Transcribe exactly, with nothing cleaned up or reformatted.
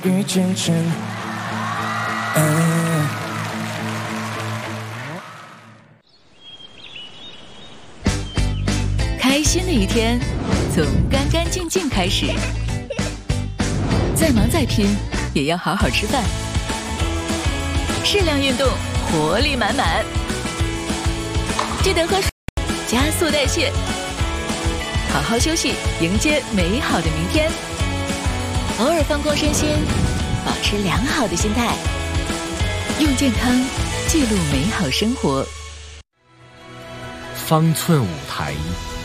雨渐沉。嗯， 开心的一天从干干净净开始，再忙再拼也要好好吃饭，适量运动，活力满满。记得喝水，加速代谢，好好休息，迎接美好的明天。偶尔放空身心，保持良好的心态，用健康记录美好生活。 方寸舞台，